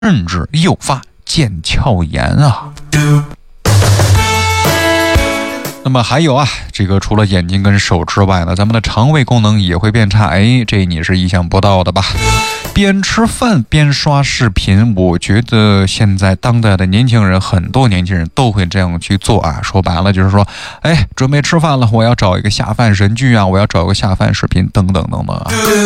甚至诱发腱鞘炎啊。那么还有啊，这个除了眼睛跟手之外呢，咱们的肠胃功能也会变差。哎，这你是意想不到的吧？边吃饭边刷视频，我觉得现在当代的年轻人，很多年轻人都会这样去做啊。说白了就是说，哎，准备吃饭了，我要找一个下饭神剧啊，我要找一个下饭视频，等等等等啊。